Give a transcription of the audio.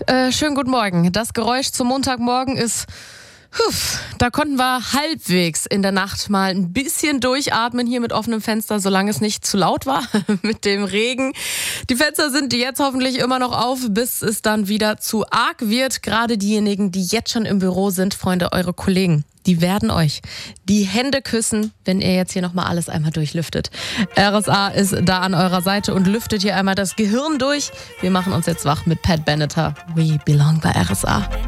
schönen guten Morgen. Das Geräusch zum Montagmorgen ist... Da konnten wir halbwegs in der Nacht mal ein bisschen durchatmen hier mit offenem Fenster, solange es nicht zu laut war mit dem Regen. Die Fenster sind jetzt hoffentlich immer noch auf, bis es dann wieder zu arg wird. Gerade diejenigen, die jetzt schon im Büro sind, Freunde, eure Kollegen, die werden euch die Hände küssen, wenn ihr jetzt hier nochmal alles einmal durchlüftet. RSA ist da an eurer Seite und lüftet hier einmal das Gehirn durch. Wir machen uns jetzt wach mit Pat Benatar. We belong bei RSA.